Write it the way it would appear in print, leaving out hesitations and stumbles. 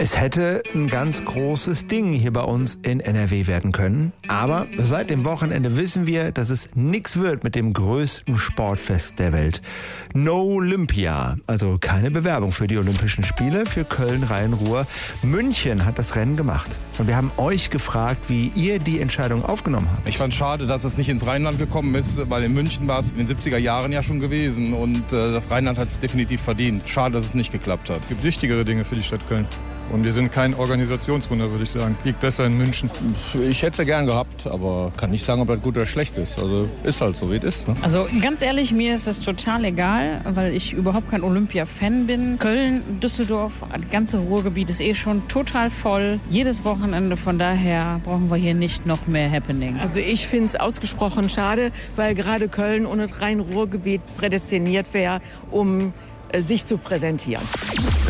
Es hätte ein ganz großes Ding hier bei uns in NRW werden können. Aber seit dem Wochenende wissen wir, dass es nichts wird mit dem größten Sportfest der Welt. No Olympia, also keine Bewerbung für die Olympischen Spiele für Köln-Rhein-Ruhr. München hat das Rennen gemacht. Und wir haben euch gefragt, wie ihr die Entscheidung aufgenommen habt. Ich fand es schade, dass es nicht ins Rheinland gekommen ist, weil in München war es in den 70er Jahren ja schon gewesen. Und das Rheinland hat es definitiv verdient. Schade, dass es nicht geklappt hat. Es gibt wichtigere Dinge für die Stadt Köln. Und wir sind kein Organisationswunder, würde ich sagen. Liegt besser in München. Ich hätte es ja gern gehabt, aber kann nicht sagen, ob das gut oder schlecht ist. Also ist halt so, wie es ist. Ne? Also ganz ehrlich, mir ist es total egal, weil ich überhaupt kein Olympia-Fan bin. Köln, Düsseldorf, das ganze Ruhrgebiet ist schon total voll. Jedes Wochenende, von daher brauchen wir hier nicht noch mehr Happening. Also ich finde es ausgesprochen schade, weil gerade Köln und das Rhein-Ruhr-Gebiet prädestiniert wäre, um sich zu präsentieren.